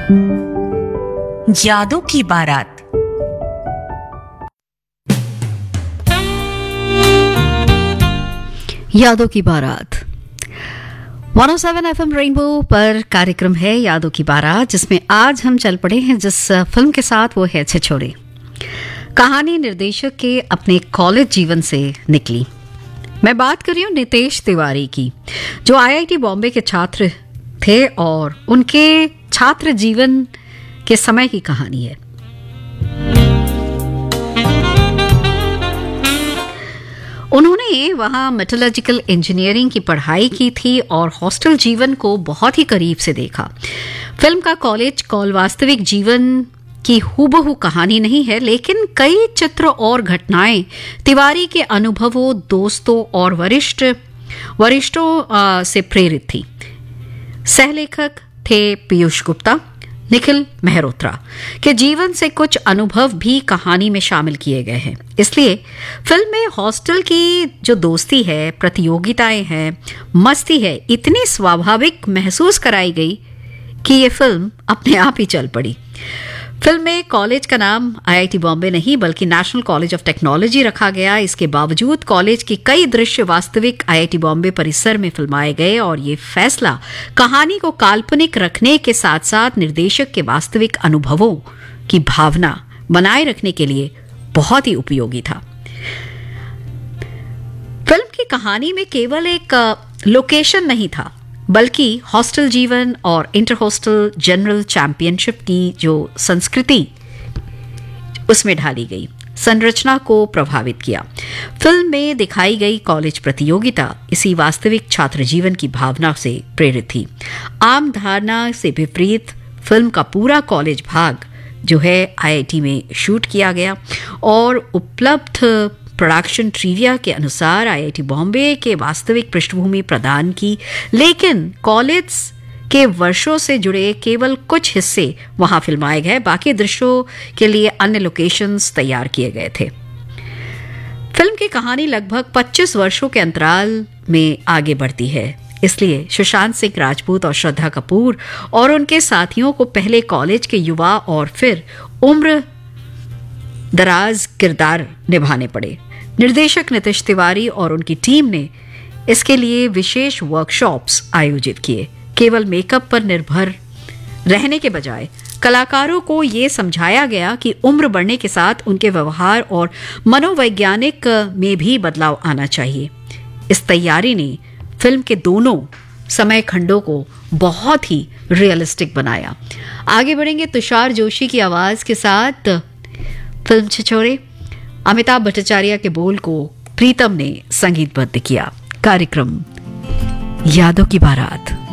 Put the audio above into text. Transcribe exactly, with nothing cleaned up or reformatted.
यादों की बारात। यादों की बारात एक सौ सात एफएम रेनबो पर कार्यक्रम है यादों की बारात, जिसमें आज हम चल पड़े हैं जिस फिल्म के साथ, वो है छिछोरे। कहानी निर्देशक के अपने कॉलेज जीवन से निकली। मैं बात कर रही हूँ नितेश तिवारी की, जो आईआईटी बॉम्बे के छात्र थे और उनके छात्र जीवन के समय की कहानी है। उन्होंने वहां मेटलर्जिकल इंजीनियरिंग की पढ़ाई की थी और हॉस्टल जीवन को बहुत ही करीब से देखा। फिल्म का कॉलेज कॉल वास्तविक जीवन की हूबहू कहानी नहीं है, लेकिन कई चित्र और घटनाएं तिवारी के अनुभवों, दोस्तों और वरिष्ठ वरिष्ठों से प्रेरित थी। सहलेखक थे पीयूष गुप्ता। निखिल मेहरोत्रा के जीवन से कुछ अनुभव भी कहानी में शामिल किए गए हैं। इसलिए फिल्म में हॉस्टल की जो दोस्ती है, प्रतियोगिताएं हैं, मस्ती है, इतनी स्वाभाविक महसूस कराई गई कि ये फिल्म अपने आप ही चल पड़ी। फिल्म में कॉलेज का नाम आईआईटी बॉम्बे नहीं बल्कि नेशनल कॉलेज ऑफ टेक्नोलॉजी रखा गया। इसके बावजूद कॉलेज के कई दृश्य वास्तविक आईआईटी बॉम्बे परिसर में फिल्माए गए और ये फैसला कहानी को काल्पनिक रखने के साथ साथ निर्देशक के वास्तविक अनुभवों की भावना बनाए रखने के लिए बहुत ही उपयोगी था। फिल्म की कहानी में केवल एक लोकेशन नहीं था, बल्कि हॉस्टल जीवन और इंटर हॉस्टल जनरल चैंपियनशिप की जो संस्कृति उसमें ढाली गई, संरचना को प्रभावित किया। फिल्म में दिखाई गई कॉलेज प्रतियोगिता इसी वास्तविक छात्र जीवन की भावना से प्रेरित थी। आम धारणा से विपरीत फिल्म का पूरा कॉलेज भाग जो है आईआईटी में शूट किया गया और उपलब्ध प्रोडक्शन ट्रिविया के अनुसार आईआईटी बॉम्बे के वास्तविक पृष्ठभूमि प्रदान की, लेकिन कॉलेज के वर्षों से जुड़े केवल कुछ हिस्से वहां फिल्माए गए। बाकी दृश्यों के लिए अन्य लोकेशंस तैयार किए गए थे। फिल्म की कहानी लगभग पच्चीस वर्षों के अंतराल में आगे बढ़ती है। इसलिए सुशांत सिंह राजपूत और श्रद्धा कपूर और उनके साथियों को पहले कॉलेज के युवा और फिर उम्र दराज किरदार निभाने पड़े। निर्देशक नितेश तिवारी और उनकी टीम ने इसके लिए विशेष वर्कशॉप्स आयोजित किए। केवल मेकअप पर निर्भर रहने के बजाय कलाकारों को यह समझाया गया कि उम्र बढ़ने के साथ उनके व्यवहार और मनोवैज्ञानिक में भी बदलाव आना चाहिए। इस तैयारी ने फिल्म के दोनों समय खंडों को बहुत ही रियलिस्टिक बनाया। आगे बढ़ेंगे तुषार जोशी की आवाज के साथ। फिल्म छिछोरे, अमिताभ भट्टाचार्य के बोल को प्रीतम ने संगीतबद्ध किया। कार्यक्रम यादों की बारात।